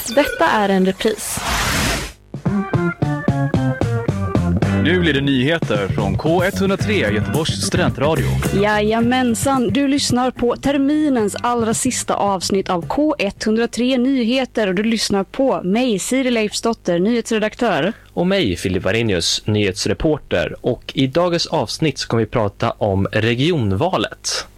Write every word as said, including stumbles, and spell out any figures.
Detta är en repris. Nu blir det nyheter från K etthundratre, Göteborgs studentradio. Jajamensan, du lyssnar på terminens allra sista avsnitt av K etthundratre Nyheter och du lyssnar på mig, Siri Leifsdotter, nyhetsredaktör. Och mig, Filip Arrhenius, nyhetsreporter. Och i dagens avsnitt så kommer vi prata om regionvalet.